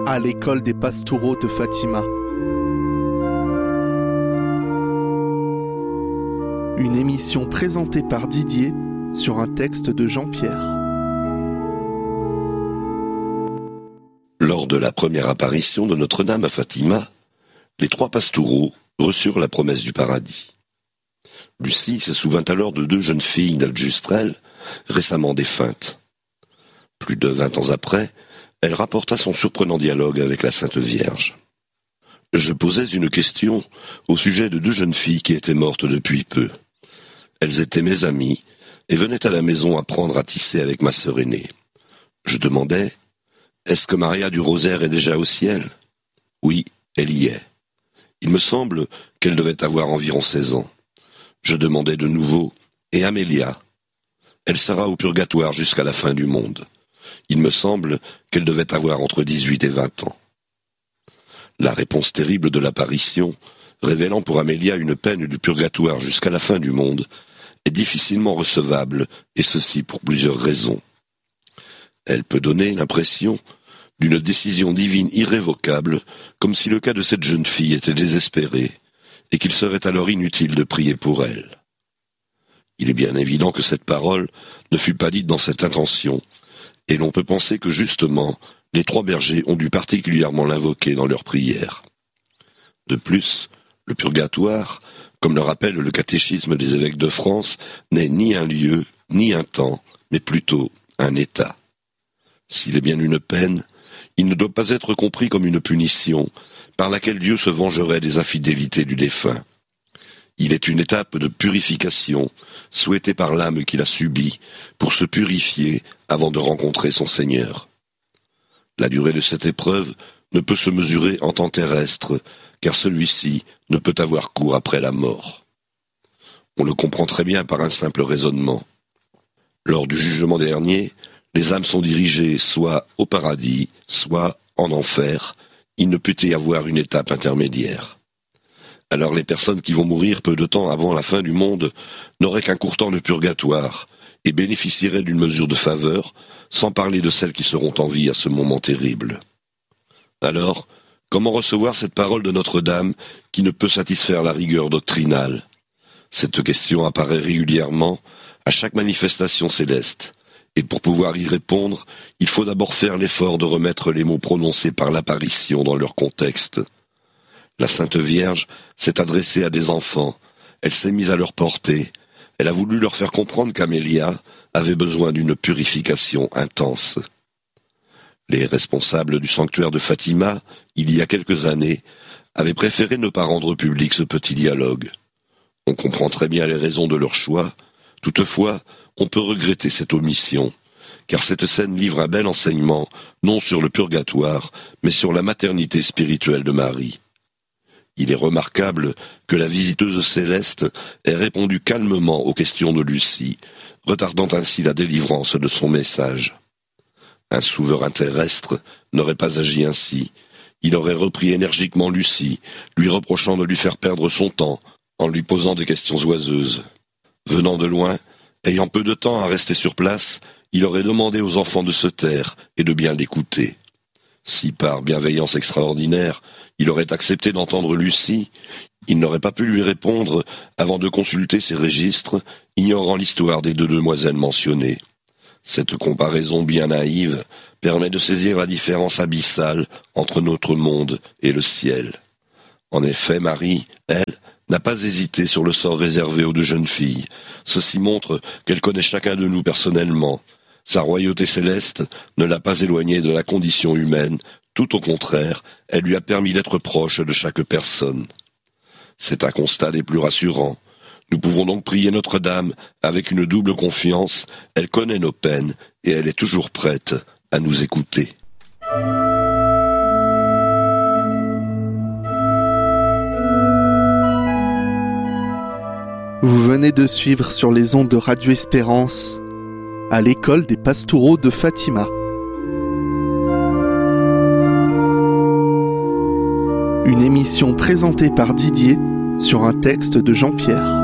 à l'école des Pastoureaux de Fatima. Une émission présentée par Didier sur un texte de Jean-Pierre. Lors de la première apparition de Notre-Dame à Fatima, les trois Pastoureaux reçurent la promesse du paradis. Lucie se souvint alors de deux jeunes filles d'Aljustrel, récemment défuntes. Plus de 20 ans après, elle rapporta son surprenant dialogue avec la Sainte Vierge. Je posais une question au sujet de deux jeunes filles qui étaient mortes depuis peu. Elles étaient mes amies et venaient à la maison apprendre à tisser avec ma sœur aînée. Je demandais, est-ce que Maria du Rosaire est déjà au ciel ? Oui, elle y est. Il me semble qu'elle devait avoir environ 16 ans. Je demandais de nouveau, et Amélia ? Elle sera au purgatoire jusqu'à la fin du monde. Il me semble qu'elle devait avoir entre 18 et 20 ans. La réponse terrible de l'apparition, révélant pour Amélia une peine du purgatoire jusqu'à la fin du monde, est difficilement recevable, et ceci pour plusieurs raisons. Elle peut donner l'impression d'une décision divine irrévocable, comme si le cas de cette jeune fille était désespéré, et qu'il serait alors inutile de prier pour elle. Il est bien évident que cette parole ne fut pas dite dans cette intention, et l'on peut penser que justement, les trois bergers ont dû particulièrement l'invoquer dans leurs prières. De plus, le purgatoire, comme le rappelle le catéchisme des évêques de France, n'est ni un lieu, ni un temps, mais plutôt un état. S'il est bien une peine, il ne doit pas être compris comme une punition, par laquelle Dieu se vengerait des infidélités du défunt. Il est une étape de purification, souhaitée par l'âme qui l'a subie, pour se purifier avant de rencontrer son Seigneur. La durée de cette épreuve ne peut se mesurer en temps terrestre, car celui-ci ne peut avoir cours après la mort. On le comprend très bien par un simple raisonnement. Lors du jugement dernier, les âmes sont dirigées soit au paradis, soit en enfer. Il ne peut y avoir une étape intermédiaire. Alors les personnes qui vont mourir peu de temps avant la fin du monde n'auraient qu'un court temps de purgatoire et bénéficieraient d'une mesure de faveur, sans parler de celles qui seront en vie à ce moment terrible. Alors, comment recevoir cette parole de Notre-Dame qui ne peut satisfaire la rigueur doctrinale ? Cette question apparaît régulièrement à chaque manifestation céleste. Et pour pouvoir y répondre, il faut d'abord faire l'effort de remettre les mots prononcés par l'apparition dans leur contexte. La Sainte Vierge s'est adressée à des enfants, elle s'est mise à leur portée, elle a voulu leur faire comprendre qu'Amélia avait besoin d'une purification intense. Les responsables du sanctuaire de Fatima, il y a quelques années, avaient préféré ne pas rendre public ce petit dialogue. On comprend très bien les raisons de leur choix, toutefois, on peut regretter cette omission, car cette scène livre un bel enseignement, non sur le purgatoire, mais sur la maternité spirituelle de Marie. Il est remarquable que la visiteuse céleste ait répondu calmement aux questions de Lucie, retardant ainsi la délivrance de son message. Un souverain terrestre n'aurait pas agi ainsi. Il aurait repris énergiquement Lucie, lui reprochant de lui faire perdre son temps, en lui posant des questions oiseuses. Venant de loin, ayant peu de temps à rester sur place, il aurait demandé aux enfants de se taire et de bien l'écouter. Si par bienveillance extraordinaire, il aurait accepté d'entendre Lucie, il n'aurait pas pu lui répondre avant de consulter ses registres, ignorant l'histoire des deux demoiselles mentionnées. Cette comparaison bien naïve permet de saisir la différence abyssale entre notre monde et le ciel. En effet, Marie, elle, n'a pas hésité sur le sort réservé aux deux jeunes filles. Ceci montre qu'elle connaît chacun de nous personnellement. Sa royauté céleste ne l'a pas éloignée de la condition humaine, tout au contraire, elle lui a permis d'être proche de chaque personne. C'est un constat des plus rassurants. Nous pouvons donc prier Notre-Dame avec une double confiance, elle connaît nos peines et elle est toujours prête à nous écouter. Vous venez de suivre sur les ondes de Radio Espérance à l'école des Pastoureaux de Fatima. Une émission présentée par Didier sur un texte de Jean-Pierre.